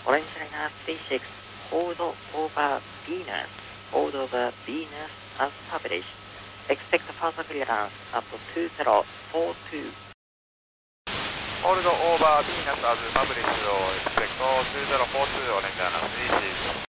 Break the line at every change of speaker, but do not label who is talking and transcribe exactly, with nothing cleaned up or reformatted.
Orange Liner three six, hold over Venus, hold over Venus as published. Expect further clearance at two zero four two.
Hold over Venus as published, expect two zero four two, Orange Liner three six.